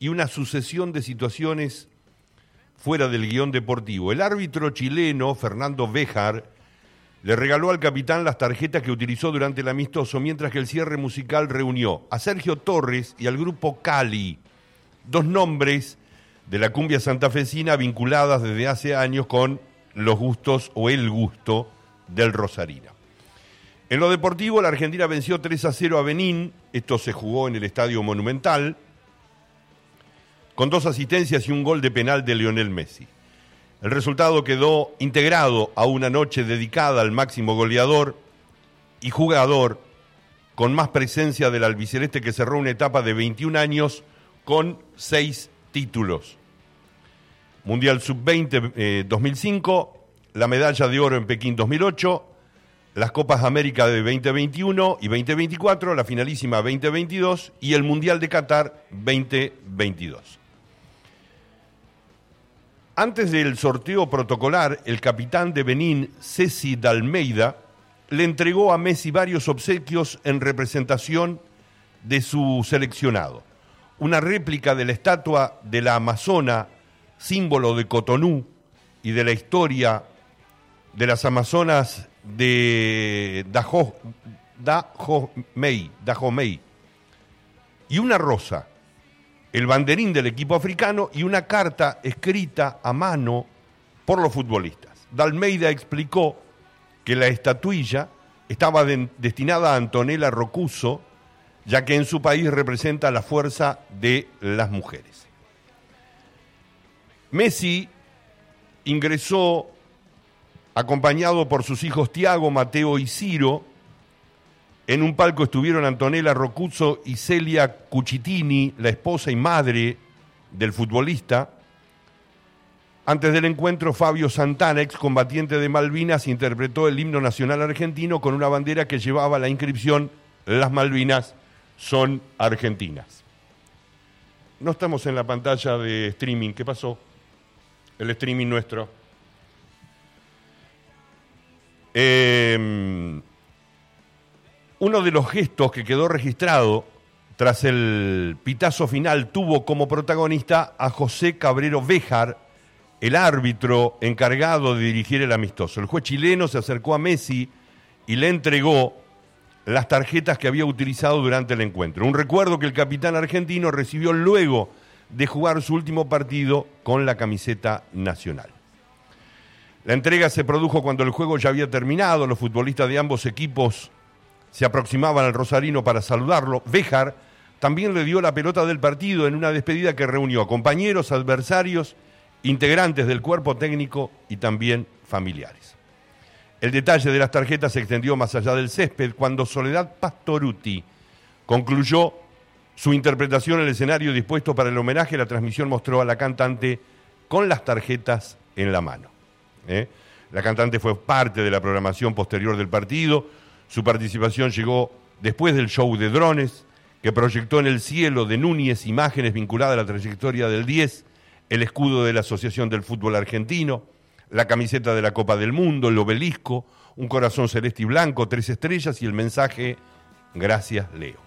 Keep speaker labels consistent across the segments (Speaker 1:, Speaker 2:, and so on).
Speaker 1: y una sucesión de situaciones fuera del guión deportivo. El árbitro chileno, Fernando Béjar, le regaló al capitán las tarjetas que utilizó durante el amistoso, mientras que el cierre musical reunió a Sergio Torres y al grupo Cali, dos nombres de la cumbia santafesina vinculadas desde hace años con los gustos o el gusto del rosarino. En lo deportivo, la Argentina venció 3-0 a Benín, esto se jugó en el Estadio Monumental, con 2 asistencias y un gol de penal de Lionel Messi. El resultado quedó integrado a una noche dedicada al máximo goleador y jugador con más presencia del albiceleste, que cerró una etapa de 21 años con 6 títulos. Mundial Sub-20 2005, la medalla de oro en Pekín 2008, las Copas América de 2021 y 2024, la finalísima 2022 y el Mundial de Qatar 2022. Antes del sorteo protocolar, el capitán de Benín, Ceci Dalmeida, le entregó a Messi varios obsequios en representación de su seleccionado. Una réplica de la estatua de la Amazona, símbolo de Cotonú y de la historia de las Amazonas de Dahomey, y una rosa, el banderín del equipo africano y una carta escrita a mano por los futbolistas. Dalmeida explicó que la estatuilla estaba destinada a Antonella Roccuzzo, ya que en su país representa la fuerza de las mujeres. Messi ingresó acompañado por sus hijos Tiago, Mateo y Ciro. En un palco estuvieron Antonella Roccuzzo y Celia Cucitini, la esposa y madre del futbolista. Antes del encuentro, Fabio Santana, excombatiente de Malvinas, interpretó el himno nacional argentino con una bandera que llevaba la inscripción "Las Malvinas son argentinas". No estamos en la pantalla de streaming. ¿Qué pasó? El streaming nuestro. Uno de los gestos que quedó registrado tras el pitazo final tuvo como protagonista a José Cabrero Béjar, el árbitro encargado de dirigir el amistoso. El juez chileno se acercó a Messi y le entregó las tarjetas que había utilizado durante el encuentro. Un recuerdo que el capitán argentino recibió luego de jugar su último partido con la camiseta nacional. La entrega se produjo cuando el juego ya había terminado. Los futbolistas de ambos equipos se aproximaban al rosarino para saludarlo. Béjar también le dio la pelota del partido en una despedida que reunió a compañeros, adversarios, integrantes del cuerpo técnico y también familiares. El detalle de las tarjetas se extendió más allá del césped cuando Soledad Pastorutti concluyó su interpretación en el escenario dispuesto para el homenaje. La transmisión mostró a la cantante con las tarjetas en la mano. La cantante fue parte de la programación posterior del partido. Su participación llegó después del show de drones que proyectó en el cielo de Núñez imágenes vinculadas a la trayectoria del 10, el escudo de la Asociación del Fútbol Argentino, la camiseta de la Copa del Mundo, el obelisco, un corazón celeste y blanco, 3 estrellas y el mensaje "Gracias, Leo".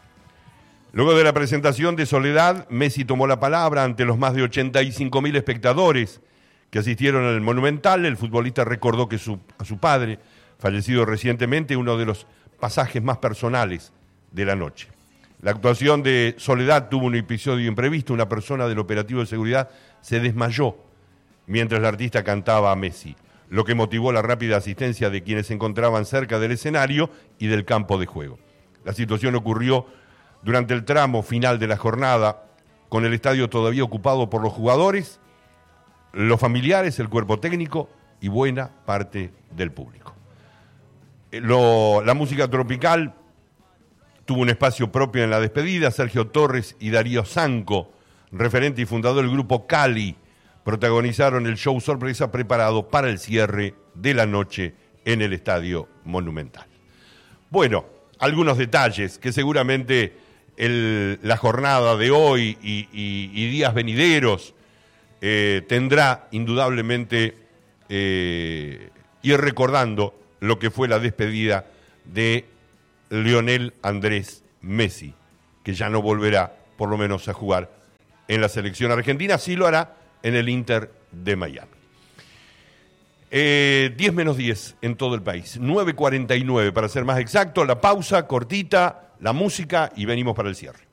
Speaker 1: Luego de la presentación de Soledad, Messi tomó la palabra ante los más de 85.000 espectadores que asistieron al Monumental. El futbolista recordó que a su padre, fallecido recientemente, uno de los pasajes más personales de la noche. La actuación de Soledad tuvo un episodio imprevisto. Una persona del operativo de seguridad se desmayó mientras el artista cantaba a Messi, lo que motivó la rápida asistencia de quienes se encontraban cerca del escenario y del campo de juego. La situación ocurrió durante el tramo final de la jornada, con el estadio todavía ocupado por los jugadores, los familiares, el cuerpo técnico y buena parte del público. La música tropical tuvo un espacio propio en la despedida. Sergio Torres y Darío Zanco, referente y fundador del grupo Cali, protagonizaron el show sorpresa preparado para el cierre de la noche en el Estadio Monumental. Bueno, algunos detalles que seguramente la jornada de hoy y días venideros tendrá indudablemente ir recordando lo que fue la despedida de Lionel Andrés Messi, que ya no volverá, por lo menos, a jugar en la selección argentina, sí lo hará en el Inter de Miami. 10 menos 10 en todo el país, 9:49 para ser más exacto, la pausa cortita, la música y venimos para el cierre.